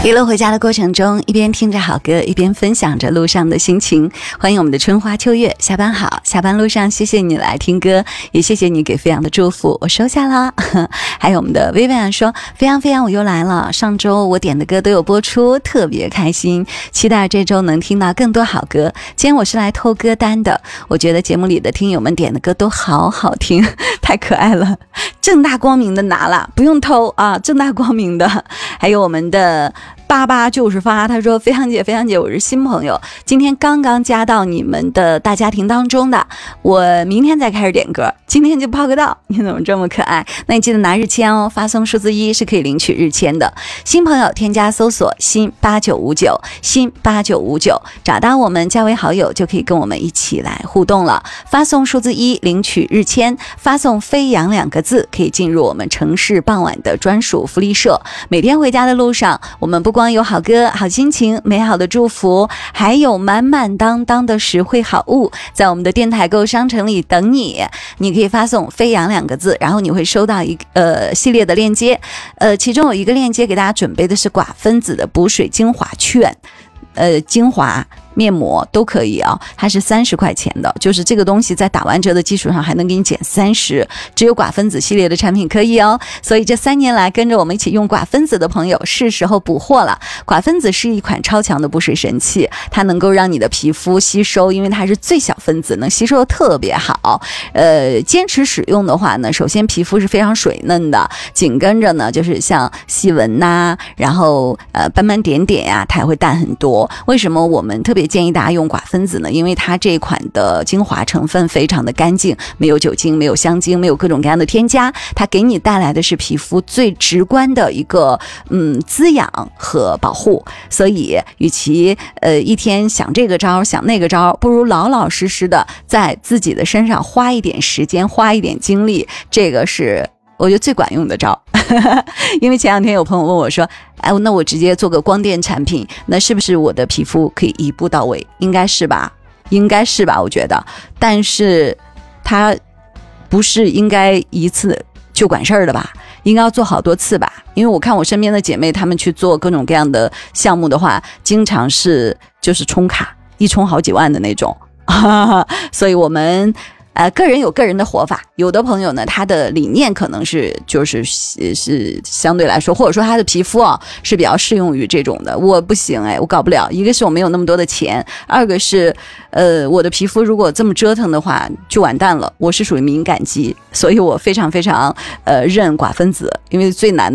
一路回家的过程中，一边听着好歌，一边分享着路上的心情。欢迎我们的春花秋月，下班好，下班路上谢谢你来听歌，也谢谢你给飞扬的祝福，我收下啦。还有我们的薇薇安说，飞扬我又来了，上周我点的歌都有播出，特别开心，期待这周能听到更多好歌。今天我是来偷歌单的，我觉得节目里的听友们点的歌都好好听，太可爱了，正大光明的拿了，不用偷啊，正大光明的。还有我们的88就是发，他说飞扬姐，我是新朋友，今天刚刚加到你们的大家庭当中的，我明天再开始点歌，今天就报个到，你怎么这么可爱？那你记得拿日签哦，发送数字1是可以领取日签的。新朋友添加搜索新8959，新8959，找到我们加为好友就可以跟我们一起来互动了。发送数字1领取日签，发送飞扬2个字可以进入我们城市傍晚的专属福利社。每天回家的路上，我们不光有好歌、好心情、美好的祝福，还有满满当当的实惠好物，在我们的电台购商城里等你。你可以发送飞扬2个字，然后你会收到一个系列的链接，其中有一个链接给大家准备的是寡分子的补水精华券，精华面膜都可以啊，它是30块钱的，就是这个东西在打完折的基础上还能给你减30%，只有寡分子系列的产品可以哦。所以这3年来跟着我们一起用寡分子的朋友，是时候补货了。寡分子是一款超强的补水神器，它能够让你的皮肤吸收，因为它是最小分子，能吸收的特别好。坚持使用的话呢，首先皮肤是非常水嫩的，紧跟着呢就是像细纹呐，然后斑斑点点呀，它也会淡很多。为什么我们特别建议大家用寡分子呢？因为它这一款的精华成分非常的干净，没有酒精，没有香精，没有各种各样的添加，它给你带来的是皮肤最直观的一个滋养和保护。所以与其一天想这个招想那个招，不如老老实实的在自己的身上花一点时间，花一点精力，这个是我觉得最管用的招。因为前2天有朋友问我说，哎，那我直接做个光电产品，那是不是我的皮肤可以一步到位？应该是吧，我觉得。但是它不是应该一次就管事儿的吧，应该要做好多次吧。因为我看我身边的姐妹她们去做各种各样的项目的话，经常是就是充卡，一充好几万的那种。所以我们个人有个人的活法，有的朋友呢，他的理念可能是相对来说，或者说他的皮肤是比较适用于这种的。我不行，我搞不了。一个是我没有那么多的钱，二个是我的皮肤如果这么折腾的话就完蛋了。我是属于敏感肌，所以我非常非常认寡分子，因为最难的